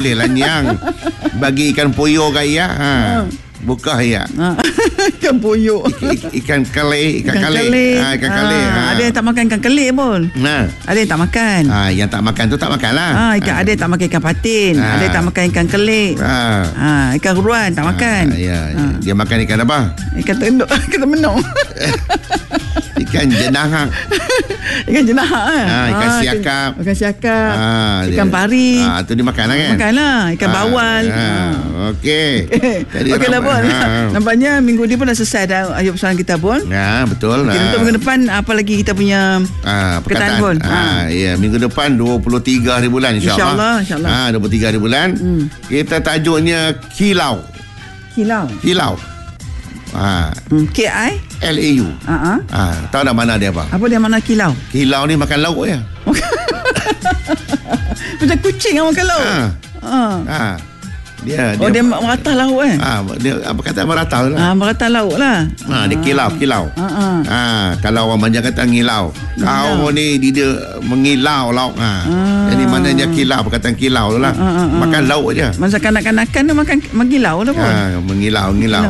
boleh lah nyang. Bagi ikan poyo gaya. Buka ya. Ikan poyok. Ikan kale. Ikan kale. Ada yang tak makan ikan kale pun. Ada yang tak makan. Yang tak makan tu tak makan lah. Ada yang tak makan ikan patin. Ada yang tak makan ikan kelik. Ikan ruan tak makan. Dia makan ikan apa? Ikan tenduk. Ikan temenung. Ikan jenahak. Ikan jenahak ikan siakap. Ikan siakap. Ikan pari. Tu dia makan lah kan? Makan lah. Ikan bawal. Okey. Okey lah pun. Nampaknya minggu ni pun dah selesai dah ayat persoalan kita pun. Betul. Untuk minggu depan apa lagi kita punya perkataan pun. Minggu depan 23 hari bulan insyaAllah. 23 hari bulan. Kita tajuknya Kilau. K-I-L-A-U. Tahu dah mana dia apa? Apa dia mana kilau? Kilau ni makan lauk je. Macam kucing yang makan lauk. Dia meratah lauk dia apa kata meratah lah. Meratah lauk lah. Dia kilau. Kalau orang Manja kata ngilau. Kau ni dia mengilau lauk. Jadi maknanya kilau, perkataan kilau tu lah. Makan lauk je. Masa kanak-kanakan tu makan mengilau lah pun. Mengilau.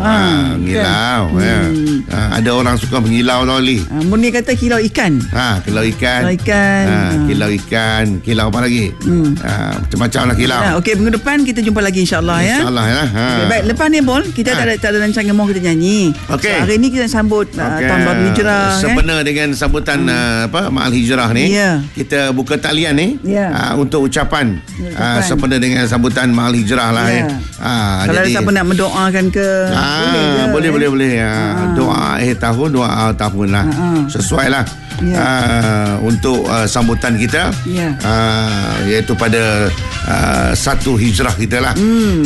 Ada orang suka mengilau tau li. Murni kata kilau ikan. Kilau ikan. Kilau ikan. Kilau apa lagi? Macam-macam lah kilau. Okey, minggu depan kita jumpa lagi insyaAllah. InsyaAllah ya. Okay, baik, lepas ni Bol, kita tak ada rancangan mau kita nyanyi. Okay. So, hari ni kita sambut Tahun Baru Hijrah. Sempena dengan sambutan Ma'al Hijrah ni, kita buka talian ni untuk ucapan sempena dengan sambutan Ma'al Hijrah lah. Kalau ada siapa nak mendoakan ke, boleh. Doa akhir tahun, doa tahun lah. Sesuai lah. Untuk sambutan kita, iaitu pada 1 Hijrah kita lah.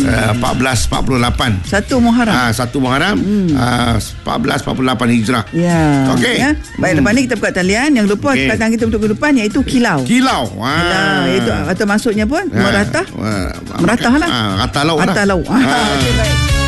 1448. 1 Muharram. 1 Muharram. 1448 Hijrah. Okey. Baik, lepas ni kita buka talian. Yang lupa perkataan kita untuk ke depan iaitu kilau. Itu atau maksudnya pun meratah lah. Ratah lauk. Okey, baik.